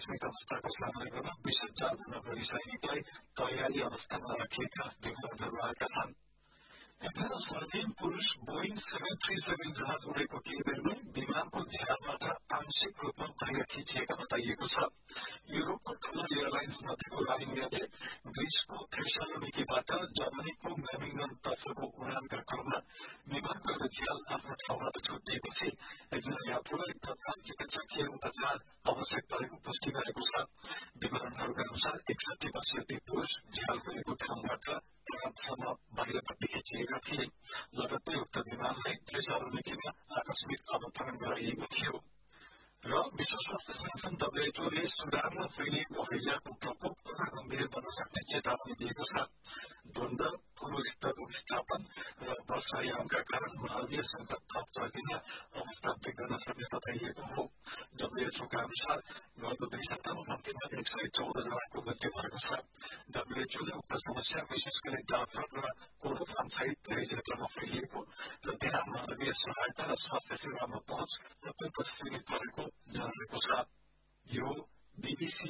आकस्मिक अवस्थाको सामना गर्न 20,000 भन्दा बढी सैनिकलाई तयारी अवस्थामा राखिएका विवरणहरू आएका छन्। एकजना स्वर्गीय पुरुष बोइङ 737 जहाज उडेको केही बेरमै विमानको झ्यालबाट आंशिक रूपमा बाहिर खिचिएका बताइएको छ। युरोपको ठूलो एयरलाइन्स मध्येको राइनएयरले ग्रीसको थेसलोनिकीबाट जर्मनीको मेमिङ्गन तर्फको उडानका क्रममा विमानको एउटा झ्याल आफ्नो ठाउँबाट छुटिएपछि एकजना यात्रुलाई तत्काल चिकित्सकीय उपचार आवश्यक परेको पुष्टि गरेको छ। विवरणहरूका अनुसार 61 वर्षीय ती पुरुष झ्याल खुलेको ठाउँबाट रातसम्म बाहिरपट्टि खिचिएका थिए। लगत्तै उक्त विमानलाई थेसलोनिकीमा आकस्मिक अवतरण गराइएको थियो। र विश्व स्वास्थ्य संगठन WHO ले सुडानमा फैलिएको हैजाको प्रकोप अझ गम्भीर बन्न सक्ने चेतावनी दिएको छ। द्वन्द, ठूलो स्तरको विस्थापन र वर्षायामका कारण मानवीय संकट थप चर्किने अवस्था बिग्रन सक्ने बताइएको हो। WHO का अनुसार गएको 2 सप्ताहमा कम्तीमा 114 जनाको मृत्यु भएको छ। WHO ले उक्त समस्या विशेष गरी डाक्टर र कोरोफान सहित धेरै क्षेत्रमा फैलिएको र त्यहाँ मानवीय सहायता र स्वास्थ्य सेवामा पहुँच अत्यन्त सीमित परेको जनाएको छ। यो BBC